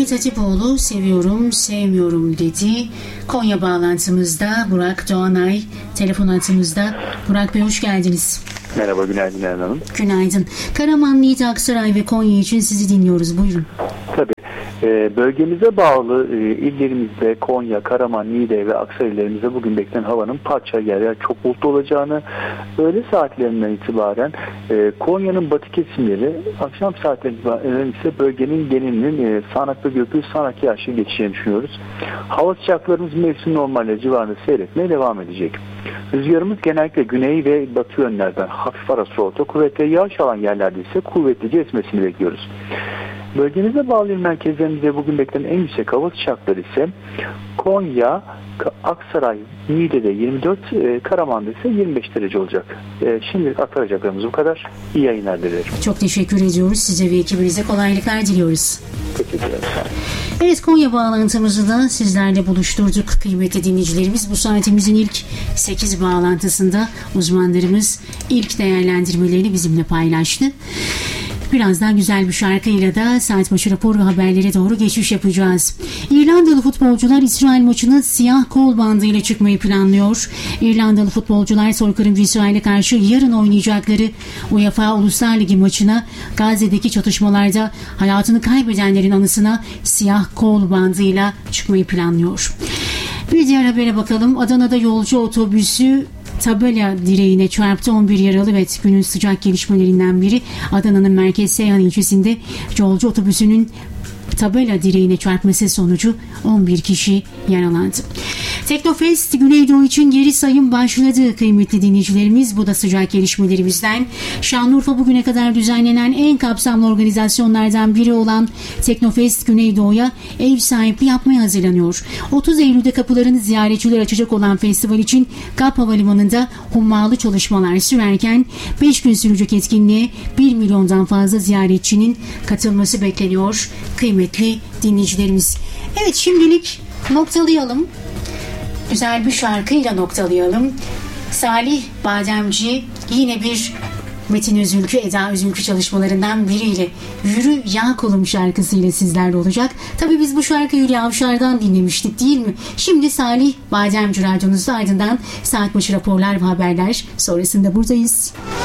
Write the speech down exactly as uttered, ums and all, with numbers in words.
Ahmet Hatipoğlu seviyorum, sevmiyorum dedi. Konya bağlantımızda Burak Doğanay telefon hattımızda. Burak Bey hoş geldiniz. Merhaba, günaydın Eren Hanım. Günaydın. Karaman, Niğde, Aksaray ve Konya için sizi dinliyoruz. Buyurun. Tabii. E, bölgemize bağlı e, illerimizde Konya, Karaman, Niğde ve Aksaray illerimizde bugün beklenen havanın parça yer yer çok bulutlu olacağını, öğle saatlerinden itibaren e, Konya'nın batı kesimleri, akşam saatlerinden itibaren ise bölgenin genelinin e, sağanak ve gökyüzü sağanak yağışlı geçeceğini düşünüyoruz. Hava sıcaklarımız mevsim normalleri civarında seyretmeye devam edecek. Rüzgarımız genellikle güney ve batı yönlerden hafif arası orta kuvvetli, yağış alan yerlerde ise kuvvetlice esmesini bekliyoruz. Bölgemize bağlı il merkezlerimizde bugün beklenen en yüksek hava sıcaklıkları ise Konya, Aksaray, Niğde'de yirmi dört, Karaman'da ise yirmi beş derece olacak. Şimdi aktaracaklarımız bu kadar. İyi yayınlar dilerim. Çok teşekkür ediyoruz. Size ve ekibinize kolaylıklar diliyoruz. Teşekkür ederim. Evet, Konya bağlantımızı da sizlerle buluşturduk kıymetli dinleyicilerimiz. Bu saatimizin ilk sekiz bağlantısında uzmanlarımız ilk değerlendirmelerini bizimle paylaştı. Birazdan güzel bir şarkıyla da saat başı rapor ve haberlere doğru geçiş yapacağız. İrlandalı futbolcular İsrail maçını siyah kol bandıyla çıkmayı planlıyor. İrlandalı futbolcular soykırımcı İsrail'e karşı yarın oynayacakları UEFA Uluslar Ligi maçına Gazze'deki çatışmalarda hayatını kaybedenlerin anısına siyah kol bandıyla çıkmayı planlıyor. Bir diğer habere bakalım. Adana'da yolcu otobüsü tabela direğine çarptı. on bir yaralı. Evet, günün sıcak gelişmelerinden biri. Adana'nın Merkez Seyhan ilçesinde yolcu otobüsünün tabela direğine çarpması sonucu on bir kişi yaralandı. Teknofest Güneydoğu için geri sayım başladı kıymetli dinleyicilerimiz. Bu da sıcak gelişmelerimizden. Şanlıurfa bugüne kadar düzenlenen en kapsamlı organizasyonlardan biri olan Teknofest Güneydoğu'ya ev sahipliği yapmaya hazırlanıyor. otuz Eylül'de kapılarını ziyaretçiler açacak olan festival için Gap Havalimanı'nda hummalı çalışmalar sürerken beş gün sürecek etkinliğe bir milyondan fazla ziyaretçinin katılması bekleniyor kıymetli dinleyicilerimiz. Evet, şimdilik noktalayalım. Güzel bir şarkıyla noktalayalım. Salih Bademci yine bir Metin Özülkü, Eda Özülkü çalışmalarından biriyle Yürü Ya Kulum şarkısıyla sizlerle olacak. Tabii biz bu şarkıyı Hülya Avşar'dan dinlemiştik değil mi? Şimdi Salih Bademci radyonuzda, ardından saat başı raporlar ve haberler sonrasında buradayız.